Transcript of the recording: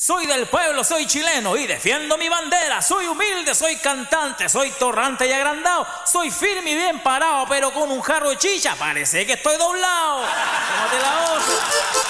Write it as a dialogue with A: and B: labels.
A: Soy del pueblo, soy chileno y defiendo mi bandera. Soy humilde, soy cantante, soy torrante y agrandado. Soy firme y bien parado, pero con un jarro de chicha parece que estoy doblado. Tómate la otra.